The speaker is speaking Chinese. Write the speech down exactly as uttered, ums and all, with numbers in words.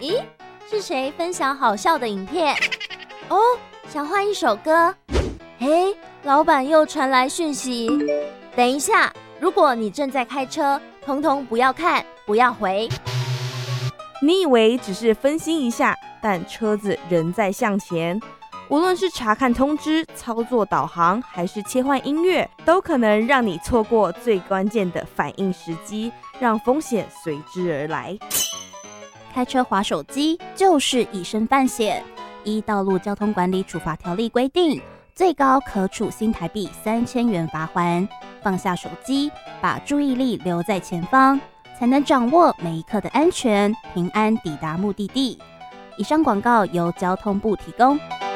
咦，是谁分享好笑的影片？哦，想换一首歌。嘿，老板又传来讯息。等一下，如果你正在开车，通通不要看，不要回。 你以为只是分心一下，但车子仍在向前。无论是查看通知、操作导航，还是切换音乐，都可能让你错过最关键的反应时机，让风险随之而来。 开车滑手机就是以身犯险。依《道路交通管理处罚条例》规定，最高可处新台币三千元罚锾。放下手机，把注意力留在前方，才能掌握每一刻的安全，平安抵达目的地。以上广告由交通部提供。